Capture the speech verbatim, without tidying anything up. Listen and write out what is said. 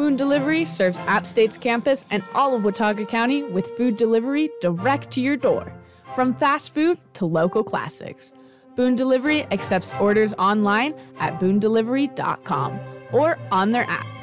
Boone Delivery serves App State's campus and all of Watauga County with food delivery direct to your door. From fast food to local classics, Boone Delivery accepts orders online at boone delivery dot com or on their app.